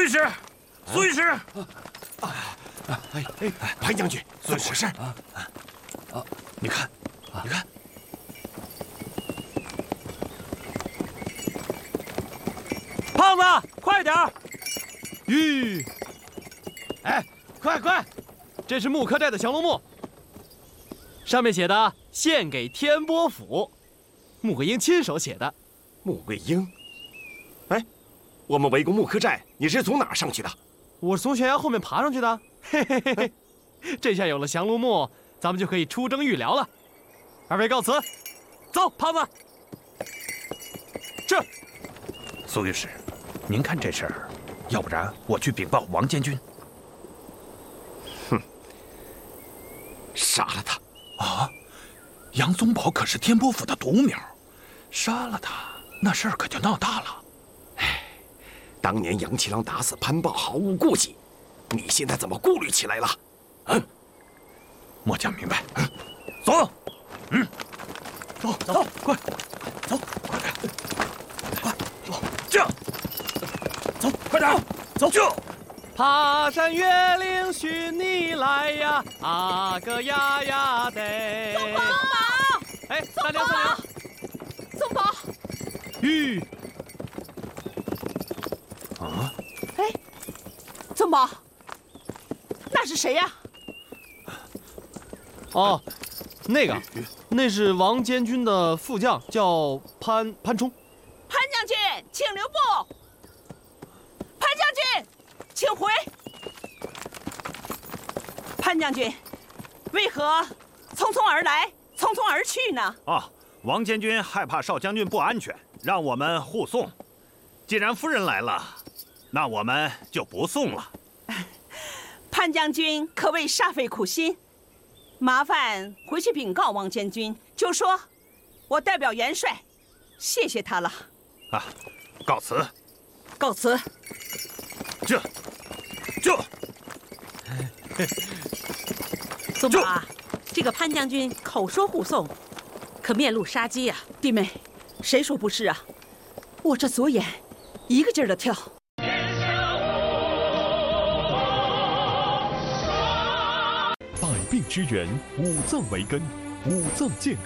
苏御史，苏御史， 潘将军，怎么回事？ 你看，你看，胖子，快点儿！吁！哎，快！这是木刻寨的降龙木，上面写的“献给天波府”，穆桂英亲手写的。 穆桂英，哎，我们围攻木刻寨，你是从哪儿上去的？ 我是从悬崖后面爬上去的。嘿嘿嘿嘿，这下有了降龙木，咱们就可以出征御辽了。二位告辞，走，胖子。这， 苏御史，您看这事儿，要不然我去禀报王监军。 杀了他！ 啊，杨宗保可是天波府的独苗，杀了他，那事儿可就闹大了。 哎，当年杨七郎打死潘豹毫无顾忌，你现在怎么顾虑起来了？ 末将明白。 走，走，快，走，快点，快，这，走，快点，走，这。爬山越岭寻你来呀，啊个呀呀得！ 宗保， 哎，三娘， 宗保， 吁！ 啊！ 哎，宗保，那是谁呀？ 哦，那是王监军的副将，叫潘冲。 潘将军，请留步。潘将军，请回。潘将军，为何匆匆而来，匆匆而去呢？ 啊，王监军害怕少将军不安全，让我们护送。既然夫人来了，那我们就不送了。 潘将军可谓煞费苦心，麻烦回去禀告王监军，就说我代表元帅，谢谢他了。 啊，告辞。 告辞。 这。 宗保啊，这个潘将军口说护送，可面露杀机呀！ 弟妹，谁说不是啊？我这左眼一个劲儿的跳。 百病之源，五脏为根，五脏健康。